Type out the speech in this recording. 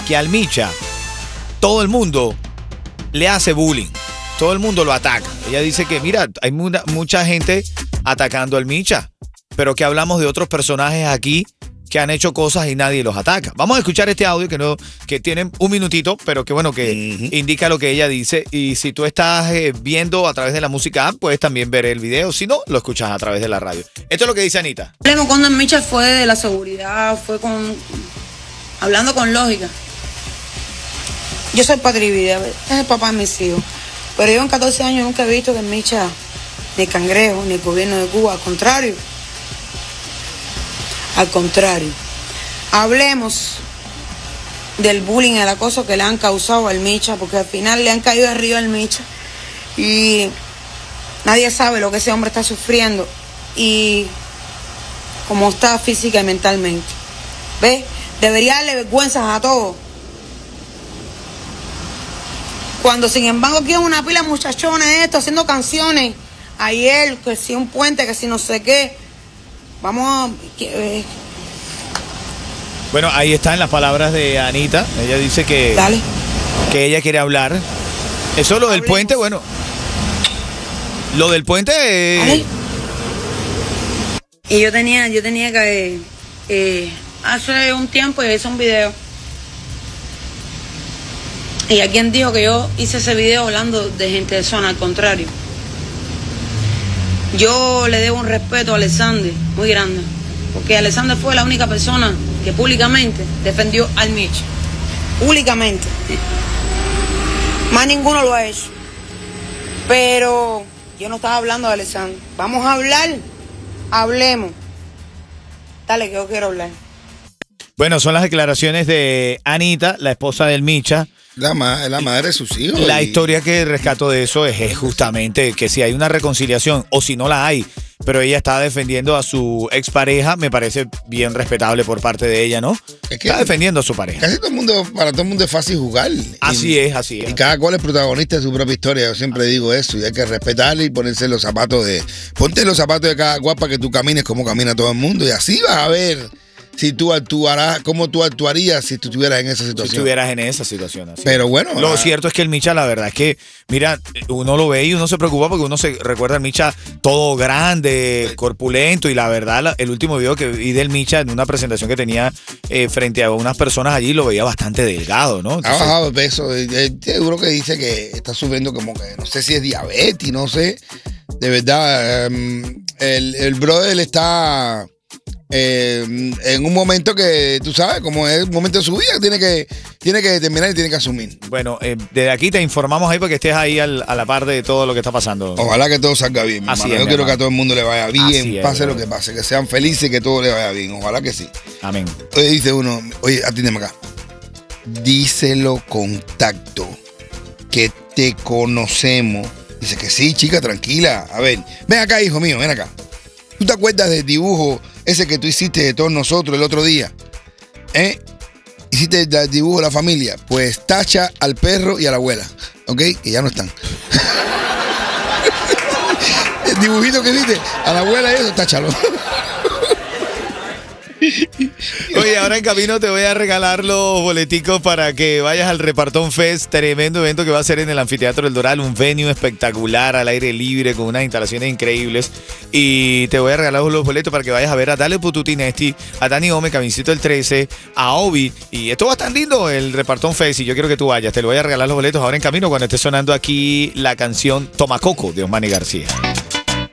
que al Micha todo el mundo le hace bullying. Todo el mundo lo ataca. Ella dice que, mira, hay mucha gente atacando al Micha, pero que hablamos de otros personajes aquí que han hecho cosas y nadie los ataca. Vamos a escuchar este audio que tiene un minutito, pero que bueno, que indica lo que ella dice. Y si tú estás viendo a través de la música app, puedes también ver el video. Si no, lo escuchas a través de la radio. Esto es lo que dice Anita. Cuando el Micha fue de la seguridad, fue hablando con lógica. Yo soy Patri Vida, es el papá de mis hijos. Pero yo en 14 años nunca he visto que el Micha, ni el Cangrejo, ni el gobierno de Cuba, al contrario. Al contrario. Hablemos del bullying, el acoso que le han causado al Micha, porque al final le han caído arriba al Micha. Y nadie sabe lo que ese hombre está sufriendo y cómo está física y mentalmente. ¿Ves? Debería darle vergüenzas a todos. Cuando sin embargo aquí hay una pila de muchachones haciendo canciones. Ayer, que si un puente, que si no sé qué. Vamos a... Bueno, ahí están las palabras de Anita. Ella dice que ella quiere hablar. Eso lo del puente, bueno. Lo del puente... Y yo tenía que... hace un tiempo hice un video. Y alguien dijo que yo hice ese video hablando de gente de zona, al contrario. Yo le debo un respeto a Alexander muy grande, porque Alexander fue la única persona que públicamente defendió al Micha. Públicamente. Más ninguno lo ha hecho. Pero yo no estaba hablando de Alexander. Vamos a hablar. Hablemos. Dale, que yo quiero hablar. Bueno, son las declaraciones de Anita, la esposa del Micha. La madre de sus hijos. La historia que rescato de eso es justamente que si hay una reconciliación o si no la hay, pero ella está defendiendo a su expareja, me parece bien respetable por parte de ella, ¿no? Es que está defendiendo a su pareja. Casi para todo el mundo es fácil jugar. Así es. Y cada cual es protagonista de su propia historia. Yo siempre digo eso. Y hay que respetarle y ponerse los zapatos ponte los zapatos de cada cual para que tú camines como camina todo el mundo. Y así vas a ver si tú actuarás, cómo tú actuarías si tú estuvieras en esa situación. Si estuvieras en esa situación. Así. Pero bueno. Lo cierto es que el Micha, la verdad es que, mira, uno lo ve y uno se preocupa porque uno se recuerda al Micha todo grande, corpulento, y la verdad, el último video que vi del Micha en una presentación que tenía frente a unas personas allí, lo veía bastante delgado, ¿no? Entonces, ha bajado de peso. Seguro que dice que está sufriendo como que, no sé si es diabetes, no sé. De verdad, el brother está... en un momento que, tú sabes, como es un momento de su vida, tiene que determinar y tiene que asumir. Bueno, desde aquí te informamos ahí para que estés ahí a la par de todo lo que está pasando. Ojalá que todo salga bien, mi hermano. Yo quiero que a todo el mundo le vaya bien, pase lo que pase, que sean felices y que todo le vaya bien. Ojalá que sí. Amén. Oye, dice uno, atiéndeme acá. Díselo con tacto, que te conocemos. Dice que sí, chica, tranquila. A ver, ven acá, hijo mío, ven acá. ¿Tú te acuerdas del dibujo ese que tú hiciste de todos nosotros el otro día? Hiciste el dibujo de la familia. Pues tacha al perro y a la abuela, ¿ok? Que ya no están. El dibujito que hiciste a la abuela y eso, táchalo. Oye, ahora en camino te voy a regalar los boleticos para que vayas al Repartón Fest, tremendo evento que va a ser en el Anfiteatro del Doral, un venue espectacular al aire libre con unas instalaciones increíbles, y te voy a regalar los boletos para que vayas a ver a Dale Pututinesti, a Dani Gómez, Camincito el 13, a Obi, y esto va a estar lindo, el Repartón Fest, y yo quiero que tú vayas, te lo voy a regalar los boletos ahora en camino cuando esté sonando aquí la canción Toma Coco de Osmani García.